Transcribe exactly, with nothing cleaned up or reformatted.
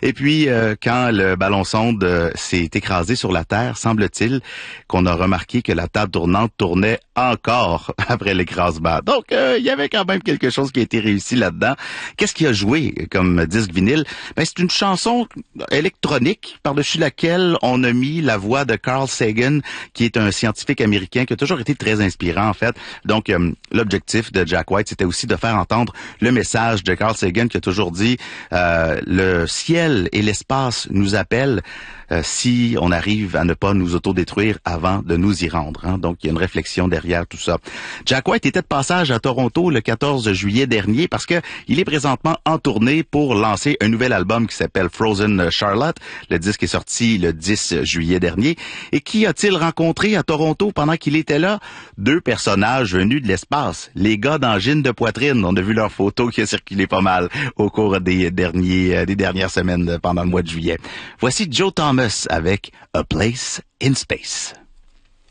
Et puis, euh, quand le ballon sonde euh, s'est écrasé sur la Terre, semble-t-il qu'on a remarqué que la table tournante tournait encore après l'écrasement. Donc, euh, il y avait quand même quelque chose qui a été réussi là-dedans. Qu'est-ce qui a joué comme disque vinyle? Ben, c'est une chanson électronique par-dessus laquelle on a mis la voix de Carl Sagan, qui est un scientifique américain qui a toujours été très inspirant, en fait. Donc, euh, l'objectif de Jack White, c'était aussi de faire entendre le message de Carl Sagan qui a toujours dit euh, « Le ciel et l'espace nous appellent euh, si on arrive à ne pas nous autodétruire avant de nous y rendre. Hein. » Donc, il y a une réflexion derrière tout ça. Jack White était de passage à Toronto le quatorze juillet dernier parce que il est présentement en tournée pour lancer un nouvel album qui s'appelle Frozen Charlotte. Le disque est sorti le dix juillet dernier. Et qui a-t-il rencontré à Toronto pendant qu'il était là? Deux personnages venus de l'espace. Les gars d'angine de poitrine. On a vu leur photo qui a circulé pas mal au cours des derniers, des dernières semaines pendant le mois de juillet. Voici Joe Thomas avec A Place in Space.